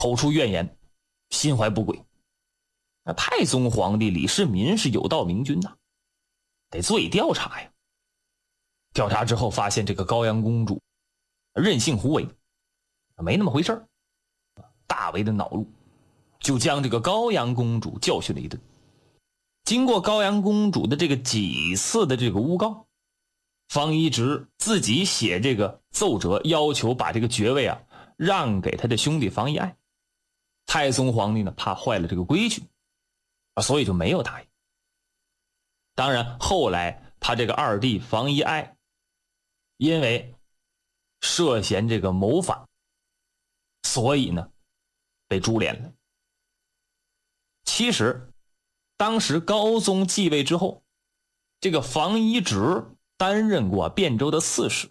口出怨言，心怀不轨。那太宗皇帝李世民是有道明君呐，得做以调查呀。调查之后发现这个高阳公主任性胡为，没那么回事，大为的恼怒，就将这个高阳公主教训了一顿。经过高阳公主的这个几次的这个诬告，方一直自己写这个奏折，要求把这个爵位让给他的兄弟方一爱。太宗皇帝呢怕坏了这个规矩，所以就没有答应。当然后来他这个二弟方一爱因为涉嫌这个谋反，所以呢被株连了。其实当时高宗继位之后，这个方一直担任过汴州的刺史，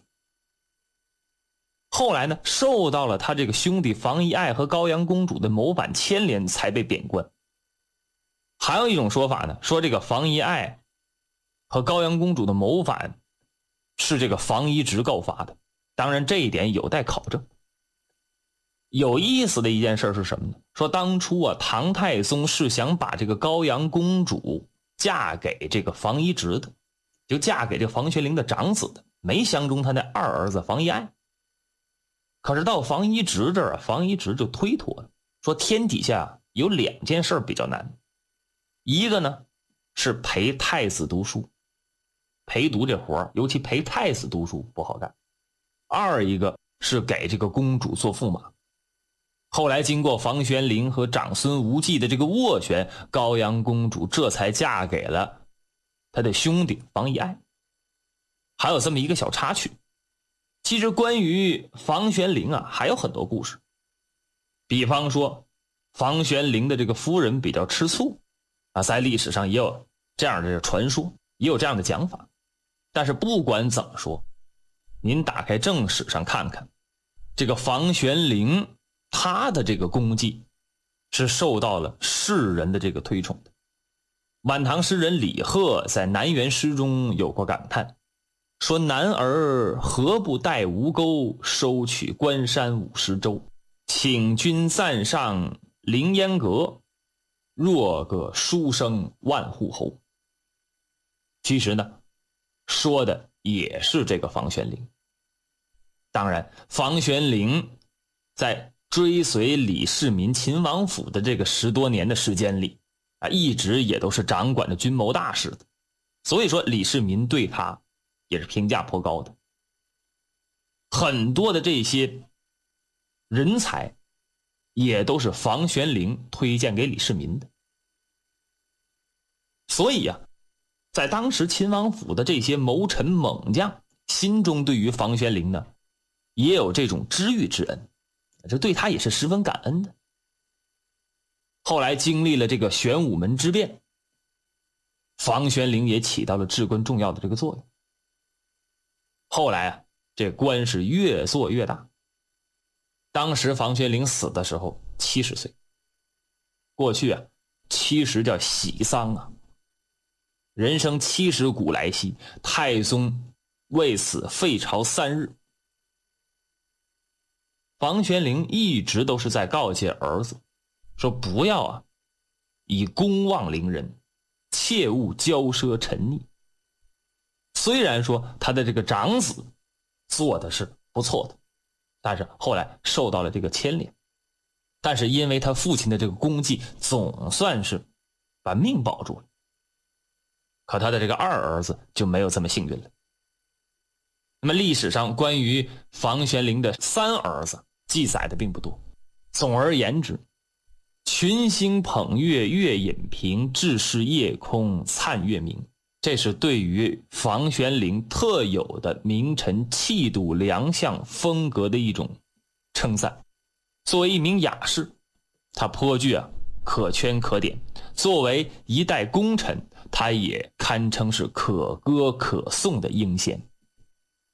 后来呢受到了他这个兄弟方一爱和高阳公主的谋反牵连，才被贬官。还有一种说法呢，说这个方一爱和高阳公主的谋反是这个方一直告发的，当然这一点有待考证。有意思的一件事是什么呢？说当初唐太宗是想把这个高阳公主嫁给这个方一直的，就嫁给这个房玄龄的长子的，没相中他的二儿子方一爱。可是到方一直这儿方一直就推脱了，说天底下有两件事比较难，一个呢是陪太子读书，陪读这活尤其陪太子读书不好干；二一个是给这个公主做驸马。后来经过房玄龄和长孙无忌的这个斡旋，高阳公主这才嫁给了他的兄弟房一爱。还有这么一个小插曲，其实关于房玄龄还有很多故事。比方说房玄龄的这个夫人比较吃醋在历史上也有这样的传说，也有这样的讲法。但是不管怎么说，您打开正史上看看，这个房玄龄他的这个功绩是受到了世人的这个推崇的。晚唐诗人李贺在南园诗中有过感叹，说男儿何不带吴钩，收取关山50州，请君赞上凌烟阁，若个书生万户侯。其实呢说的也是这个房玄龄。当然房玄龄在追随李世民秦王府的这个10多年的时间里一直也都是掌管着军谋大事的，所以说李世民对他也是评价颇高的。很多的这些人才也都是房玄龄推荐给李世民的。所以在当时秦王府的这些谋臣猛将心中对于房玄龄呢也有这种知遇之恩，这对他也是十分感恩的。后来经历了这个玄武门之变，房玄龄也起到了至关重要的这个作用。后来这官是越做越大，当时房玄龄死的时候70岁。过去70叫喜丧人生70古来稀，太宗为此废朝3日。房玄龄一直都是在告诫儿子说，不要以公望凌人，切勿骄奢沉溺。虽然说他的这个长子做的是不错的，但是后来受到了这个牵连，但是因为他父亲的这个功绩总算是把命保住了。可他的这个二儿子就没有这么幸运了。那么历史上关于房玄龄的3儿子记载的并不多。总而言之，群星捧月月隐平，至是夜空灿月明，这是对于房玄龄特有的名臣气度良相风格的一种称赞。作为一名雅士，他颇具可圈可点，作为一代功臣，他也堪称是可歌可颂的英贤。